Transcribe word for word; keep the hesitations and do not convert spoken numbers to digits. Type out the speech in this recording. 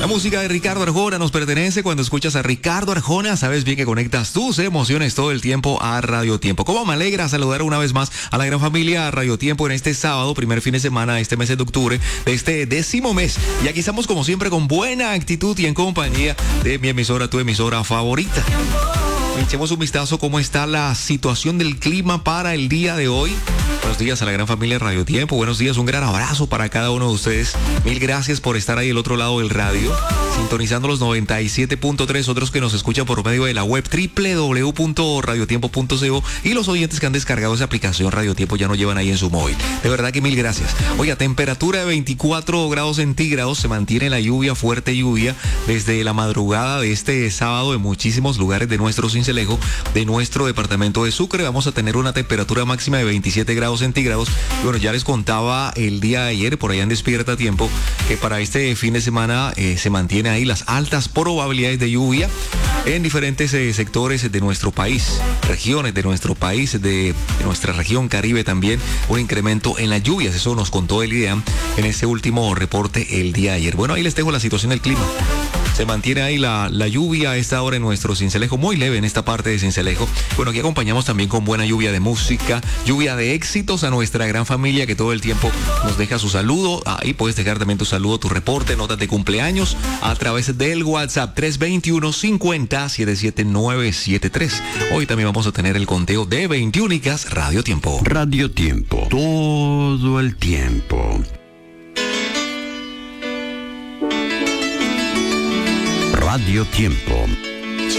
La música de Ricardo Arjona nos pertenece. Cuando escuchas a Ricardo Arjona, sabes bien que conectas tus emociones todo el tiempo a Radio Tiempo. Cómo me alegra saludar una vez más a la gran familia Radio Tiempo en este sábado, primer fin de semana de este mes de octubre, de este décimo mes. Y aquí estamos como siempre con buena actitud y en compañía de mi emisora, tu emisora favorita. Echemos un vistazo cómo está la situación del clima para el día de hoy. Buenos días a la gran familia Radio Tiempo. Buenos días, un gran abrazo para cada uno de ustedes. Mil gracias por estar ahí del otro lado del radio, sintonizando los noventa y siete punto tres, otros que nos escuchan por medio de la web doble u doble u doble u punto radio tiempo punto co y los oyentes que han descargado esa aplicación Radio Tiempo ya no llevan ahí en su móvil. De verdad que mil gracias. Oiga, temperatura de veinticuatro grados centígrados, se mantiene la lluvia, fuerte lluvia, desde la madrugada de este sábado en muchísimos lugares de nuestro Sincelejo, de nuestro departamento de Sucre. Vamos a tener una temperatura máxima de veintisiete grados centígrados. Y bueno, ya les contaba el día de ayer, por allá en Despierta a Tiempo, que para este fin de semana eh, se mantiene ahí las altas probabilidades de lluvia en diferentes eh, sectores de nuestro país, regiones de nuestro país, de, de nuestra región Caribe también, un incremento en las lluvias. Eso nos contó el IDEAM en este último reporte el día de ayer. Bueno, ahí les dejo la situación del clima. Se mantiene ahí la, la lluvia a esta hora en nuestro Sincelejo, muy leve en esta parte de Sincelejo. Bueno, aquí acompañamos también con buena lluvia de música, lluvia de éxitos a nuestra gran familia que todo el tiempo nos deja su saludo. Ahí puedes dejar también tu saludo, tu reporte, notas de cumpleaños a través del WhatsApp tres dos uno, cincuenta, setenta y siete novecientos setenta y tres. Hoy también vamos a tener el conteo de veintiúnicas Radio Tiempo. Radio Tiempo, todo el tiempo. Radio Tiempo.